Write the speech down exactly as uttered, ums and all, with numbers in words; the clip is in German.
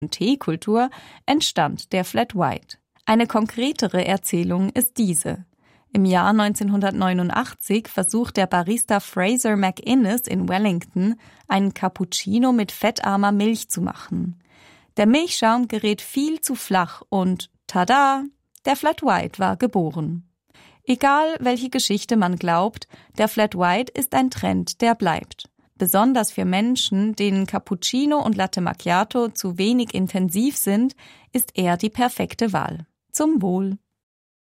Teekultur entstand der Flat White. Eine konkretere Erzählung ist diese. Im Jahr neunzehnhundertneunundachtzig versucht der Barista Fraser McInnes in Wellington, einen Cappuccino mit fettarmer Milch zu machen. Der Milchschaum gerät viel zu flach und tada, der Flat White war geboren. Egal, welche Geschichte man glaubt, der Flat White ist ein Trend, der bleibt. Besonders für Menschen, denen Cappuccino und Latte Macchiato zu wenig intensiv sind, ist er die perfekte Wahl. Zum Wohl!